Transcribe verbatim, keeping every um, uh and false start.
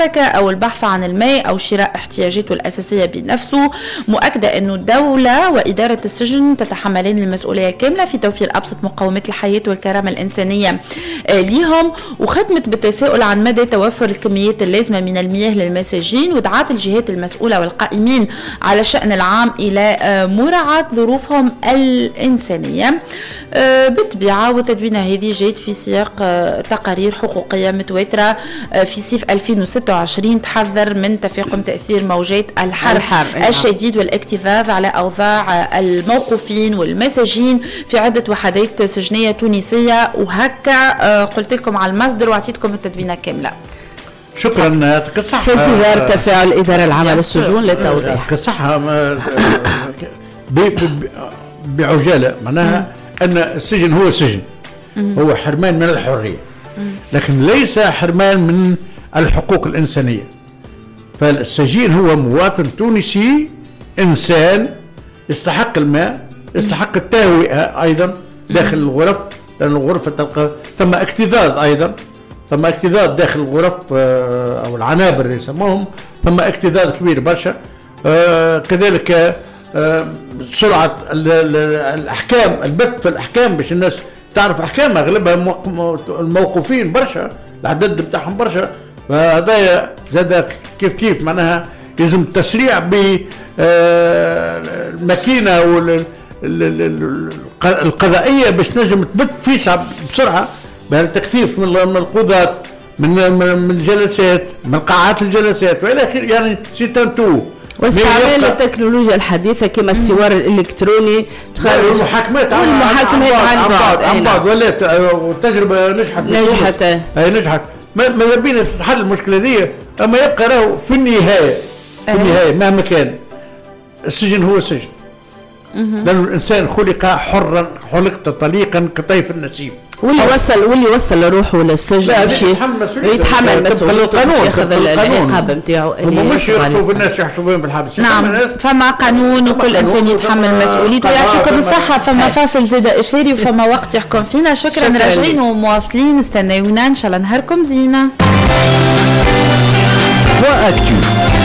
الحركة أو البحث عن الماء أو شراء احتياجاته الأساسية بنفسه. مؤكدة أنه الدولة وإدارة السجن تتحملين المسؤولية الكاملة في توفير أبسط مقومات الحياة والكرامة الإنسانية ليهم، وختمت بالتساؤل عن مدى توفر الكميات اللازمة من المياه للمساجين، ودعت الجهات المسؤولة والقائمين على الشأن العام إلى مراعاة ظروفهم الإنسانية. بالطبيعة وتدوينها هذه جاءت في سياق تقارير حقوقية متواترة في صيف ألفين وستة وعشرين تحذر من تفاقم تأثير موجات الحرب, الحرب الشديد والاكتظاظ على أوضاع الموقوفين والمساجين في عدة وحدات سجنية تونسية. وهكا قلت لكم على المصدر وعطيتكم التدوينة كاملة. شكرا. كصحة في انتظار تفاعل الإدارة العامة للسجون للتوضيح. كصحة بعجالة معناها أن السجن هو سجن، هو حرمان من الحرية، لكن ليس حرمان من الحقوق الإنسانية. فالسجين هو مواطن تونسي، إنسان يستحق الماء، يستحق التهوئة أيضا داخل الغرف، لأن الغرفة تلقى ثم اكتظاظ أيضا، ثم اكتظاظ داخل الغرف أو العنابر يسموهم، ثم اكتظاظ كبير برشا. كذلك سرعة الأحكام، البت في الأحكام باش الناس تعرف أحكام، أغلبها الموقوفين برشا، العدد بتاعهم برشا. فهذا زاد كيف كيف معناها لازم التسريع بالماكينة القضائية باش نجم تبت فيسع بسرعة، بهالتكثيف من القضاة، من من الجلسات، من قاعات الجلسات والى اخره. يعني سيتانتو واستعمال التكنولوجيا الحديثة كما السوار الإلكتروني تخرج المحاكمات والمحاكمات عن بعد عن بعد ولات والتجربة نجحت نجحت هي نجحت. ماذا بينا تحل المشكلة دي، أما يبقى راهو في النهاية في النهاية مهما كان السجن هو سجن، لأن الإنسان خلق حرا، خلقت طليقا كطيف النسيم. واللي وصل واللي وصل روحه للسجن يتحمل مسؤوليته باش ياخذ العقاب نتاعو. هم مش يخشوا في الناس يحشوا بهم في الحبس. نعم فما قانون وكل انسان يتحمل مسؤوليته. يعطيكم الصحه. فما فاصل زاد اشاري وفما وقت يحكم فينا. شكرا. راجعين ومواصلين، استناونا ان شاء الله نهاركم زينه. واكتو